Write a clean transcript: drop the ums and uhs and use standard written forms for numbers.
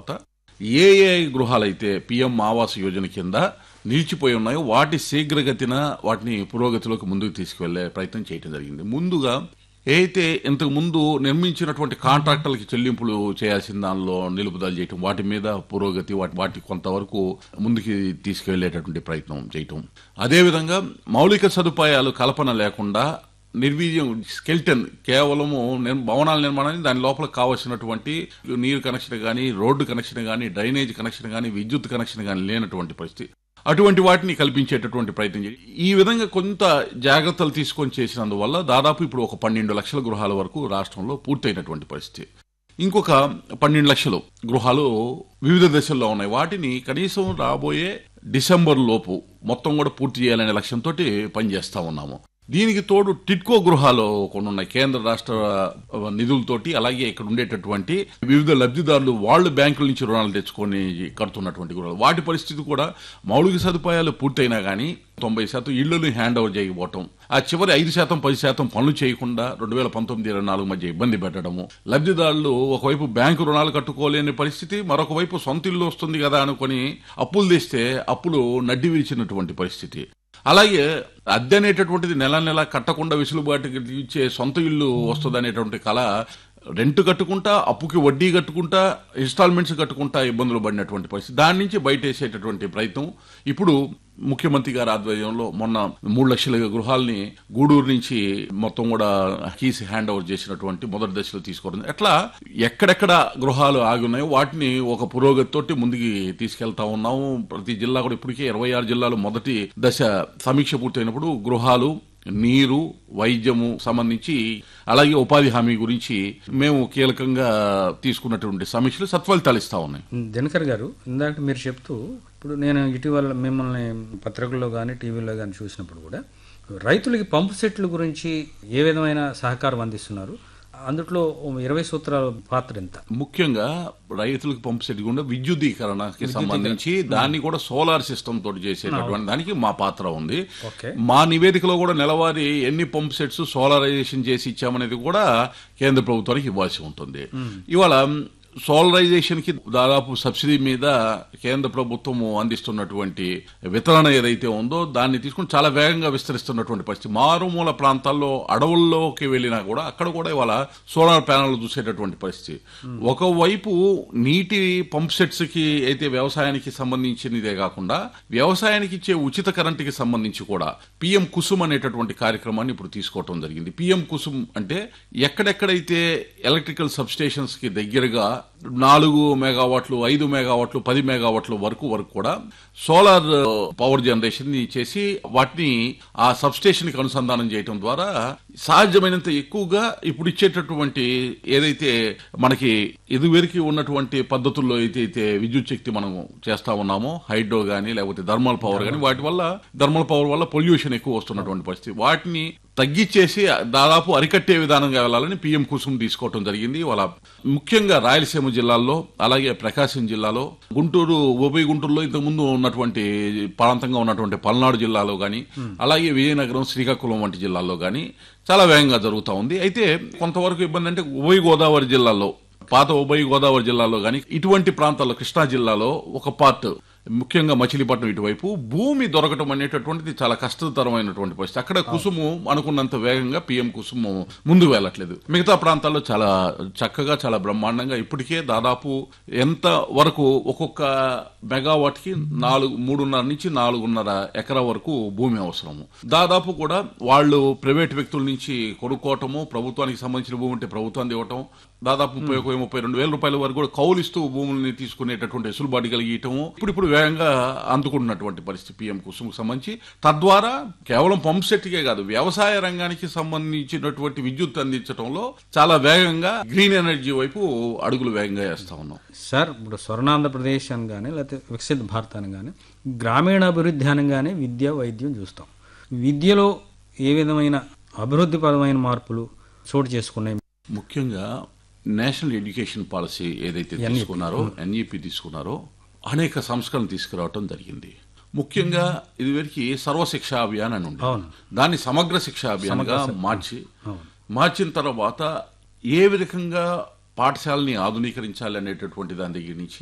తర్వాత ఏ గృహాలైతే పిఎం ఆవాస్ యోజన కింద నిలిచిపోయి ఉన్నాయో వాటి శీఘ్రగతిన వాటిని పురోగతిలోకి ముందుకు తీసుకువెళ్లే ప్రయత్నం చేయడం జరిగింది. ముందుగా అయితే ఇంతకు ముందు నిర్మించినటువంటి కాంట్రాక్టర్లకి చెల్లింపులు చేయాల్సిన దానిలో నిలుపుదల చేయటం, వాటి మీద పురోగతి, వాటి కొంతవరకు ముందుకు తీసుకువెళ్లేటటువంటి ప్రయత్నం చేయటం. అదేవిధంగా మౌలిక సదుపాయాలు కల్పన లేకుండా నిర్వీర్యం స్కెల్టన్ కేవలము భవనాల నిర్మాణానికి దాని లోపల కావాల్సినటువంటి నీరు కనెక్షన్ కానీ, రోడ్డు కనెక్షన్ కానీ, డ్రైనేజ్ కనెక్షన్ కానీ, విద్యుత్ కనెక్షన్ కానీ లేనటువంటి పరిస్థితి, అటువంటి వాటిని కల్పించేటటువంటి ప్రయత్నం చేయాలి. ఈ విధంగా కొంత జాగ్రత్తలు తీసుకొని చేసినందువల్ల దాదాపు ఇప్పుడు ఒక 12 లక్షల గృహాల వరకు రాష్ట్రంలో పూర్తయినటువంటి పరిస్థితి. ఇంకొక 12 లక్షలు గృహాలు వివిధ దశల్లో ఉన్నాయి. వాటిని కనీసం రాబోయే డిసెంబర్ లోపు మొత్తం కూడా పూర్తి చేయాలనే లక్ష్యంతో పనిచేస్తా ఉన్నాము. దీనికి తోడు టిట్కో గృహాలు కొన్ని ఉన్నాయి. కేంద్ర రాష్ట్ర నిధులతోటి, అలాగే ఇక్కడ ఉండేటటువంటి వివిధ లబ్ధిదారులు వాళ్ళు బ్యాంకుల నుంచి రుణాలు తెచ్చుకొని కడుతున్నటువంటి గృహాలు, వాటి పరిస్థితి కూడా మౌలిక సదుపాయాలు పూర్తయినా కానీ 90% ఇళ్లను హ్యాండ్ ఓవర్ చేయకపోవటం, ఆ చివరి 5% 10% పనులు చేయకుండా 2019-24 మధ్య ఇబ్బంది పెట్టడము, లబ్ధిదారులు ఒకవైపు బ్యాంకు రుణాలు కట్టుకోలేని పరిస్థితి, మరొక వైపు సొంత ఇల్లు వస్తుంది కదా అనుకుని అప్పులు తెస్తే అప్పులు నడ్డి విరిచినటువంటి పరిస్థితి. అలాగే అద్దె అనేటటువంటిది నెల నెల కట్టకుండా వెసులుబాటుకి ఇచ్చే సొంత ఇల్లు వస్తుంది అనేటువంటి కళ రెంట్ కట్టుకుంటా, అప్పుకి వడ్డీ కట్టుకుంటా, ఇన్స్టాల్మెంట్స్ కట్టుకుంటా ఇబ్బందులు పడినటువంటి పరిస్థితి. దాని నుంచి బయటేసేటటువంటి ప్రయత్నం ఇప్పుడు ముఖ్యమంత్రి గారి ఆధ్వర్యంలో మొన్న 3 లక్షల గృహాలని గూడూరు నుంచి మొత్తం కూడా కీస్ హ్యాండ్ ఓవర్ చేసినటువంటి మొదటి దశలో తీసుకోవడం. అట్లా ఎక్కడెక్కడ గృహాలు ఆగి ఉన్నాయో వాటిని ఒక పురోగతితోటి ముందుకు తీసుకెళ్తా ఉన్నాము. ప్రతి జిల్లా కూడా ఇప్పటికే 26 జిల్లాలు మొదటి దశ సమీక్ష పూర్తయినప్పుడు గృహాలు, నీరు, వైద్యము సంబంధించి, అలాగే ఉపాధి హామీ గురించి మేము కీలకంగా తీసుకున్నటువంటి సమీక్షలు సత్ఫలితాలు ఇస్తా ఉన్నాయి. దినకర్ గారు, ఇందాక మీరు చెప్తూ ఇప్పుడు నేను ఇటీవల మిమ్మల్ని పత్రికల్లో కానీ టీవీలో కానీ చూసినప్పుడు కూడా రైతులకి పంపు సెట్ల గురించి ఏ విధమైన సహకారం అందిస్తున్నారు, అందులో 20 సూత్రాల పాత్ర ఎంత? ముఖ్యంగా రైతులకు పంపు సెట్ గుండా విద్యుదీకరణకి సంబంధించి దాన్ని కూడా సోలార్ సిస్టమ్ తోటి చేసేటటువంటి దానికి మా పాత్ర ఉంది. మా నివేదికలో కూడా నెలవారీ ఎన్ని పంప్ సెట్స్ సోలారైజేషన్ చేసి ఇచ్చామనేది కూడా కేంద్ర ప్రభుత్వానికి ఇవ్వాల్సి ఉంటుంది. ఇవాళ సోలరైజేషన్ కి దాదాపు సబ్సిడీ మీద కేంద్ర ప్రభుత్వం అందిస్తున్నటువంటి వితరణ ఏదైతే ఉందో దాన్ని తీసుకుని చాలా వేగంగా విస్తరిస్తున్నటువంటి పరిస్థితి. మారుమూల ప్రాంతాల్లో అడవుల్లోకి వెళ్ళినా కూడా అక్కడ కూడా ఇవాళ సోలార్ ప్యానల్ చూసేటటువంటి పరిస్థితి. ఒకవైపు నీటి పంప్ సెట్స్ కి అయితే వ్యవసాయానికి సంబంధించినదే కాకుండా వ్యవసాయానికి ఇచ్చే ఉచిత కరెంటుకి సంబంధించి కూడా పిఎం కుసుమ్ అనేటటువంటి కార్యక్రమాన్ని ఇప్పుడు తీసుకోవటం జరిగింది. పిఎం కుసుమ్ అంటే ఎక్కడెక్కడైతే ఎలక్ట్రికల్ సబ్ స్టేషన్స్ కి దగ్గరగా 4 మెగావాట్లు, 5 మెగావాట్లు, 10 మెగావాట్ల వరకు కూడా సోలార్ పవర్ జనరేషన్ చేసి వాటిని ఆ సబ్ స్టేషన్ కి అనుసంధానం చేయడం ద్వారా సాధ్యమైనంత ఎక్కువగా ఇప్పుడు ఇచ్చేటటువంటి ఏదైతే మనకి ఇదివరకు ఉన్నటువంటి పద్ధతుల్లో అయితే విద్యుత్ శక్తి మనం చేస్తా ఉన్నామో, హైడ్రో గానీ లేకపోతే థర్మల్ పవర్ గానీ, థర్మల్ పవర్ వల్ల పొల్యూషన్ ఎక్కువ వస్తున్నటువంటి పరిస్థితి, వాటిని తగ్గించేసి దాదాపు అరికట్టే విధానంగా వెళ్లాలని పిఎం కుసుమ్ తీసుకోవటం జరిగింది. వాళ్ళ ముఖ్యంగా రాయలసీమ జిల్లాల్లో, అలాగే ప్రకాశం జిల్లాలో, గుంటూరు, ఉభయ గుంటూరులో ఇంతకుముందు ఉన్నటువంటి ప్రాంతంగా ఉన్నటువంటి పల్నాడు జిల్లాలో గాని, అలాగే విజయనగరం, శ్రీకాకుళం వంటి జిల్లాల్లో గాని చాలా వేగంగా జరుగుతూ ఉంది. అయితే కొంతవరకు ఇబ్బంది అంటే ఉభయ గోదావరి జిల్లాలో, పాత ఉభయ గోదావరి జిల్లాలో గాని, ఇటువంటి ప్రాంతాల్లో కృష్ణా జిల్లాలో ఒక పార్ట్, ముఖ్యంగా మచిలీపట్నం ఇటువైపు భూమి దొరకటం అనేటటువంటిది చాలా కష్టతరమైనటువంటి పరిస్థితి. అక్కడ కుసుము అనుకున్నంత వేగంగా పిఎం కుసుము ముందు వెళ్ళట్లేదు. మిగతా ప్రాంతాల్లో చాలా చక్కగా, చాలా బ్రహ్మాండంగా ఇప్పటికే దాదాపు ఎంత వరకు ఒక్కొక్క మెగావాట్ కి 3.5 నుంచి 4.5 ఎకరా వరకు భూమి అవసరము. దాదాపు కూడా వాళ్ళు ప్రైవేట్ వ్యక్తుల నుంచి కొనుక్కోవటము, ప్రభుత్వానికి సంబంధించిన భూమి ఉంటే ప్రభుత్వాన్ని ఇవ్వటం, దాదాపు 32 వేల రూపాయల వరకు కూడా కౌలిస్తూ భూముల్ని తీసుకునేటటువంటి వెసులుబాటు కలిగియటము ఇప్పుడు వేగంగా అందుకుంటున్నటువంటి పరిస్థితి పిఎం కుసుమ్ సంబంధించి. తద్వారా కేవలం పంప్ సెట్కే కాదు, వ్యవసాయ రంగానికి సంబంధించినటువంటి విద్యుత్ అందించడంలో చాలా వేగంగా గ్రీన్ ఎనర్జీ వైపు అడుగులు వేగంగా వేస్తా ఉన్నాం. సార్, ఇప్పుడు స్వర్ణాంధ్రప్రదేశ్ అని కానీ లేకపోతే వికసిత భారత్ అని కానీ గ్రామీణాభివృద్ధి అనగానే విద్య, వైద్యం చూస్తాం. విద్యలో ఏ విధమైన అభివృద్ధిపరమైన మార్పులు చోటు చేసుకున్నాయి? ముఖ్యంగా నేషనల్ ఎడ్యుకేషన్ పాలసీ ఏదైతే తీసుకున్నారో, ఎన్ఈపీ తీసుకున్నారో, అనేక సంస్కరణలు తీసుకురావటం జరిగింది. ముఖ్యంగా ఇదివరకు సర్వశిక్ష అభియాన్ అని ఉంది, దాన్ని సమగ్ర శిక్షా అభియాన్గా మార్చిన తర్వాత ఏ విధంగా పాఠశాలని ఆధునీకరించాలి అనేటటువంటి దాని దగ్గర నుంచి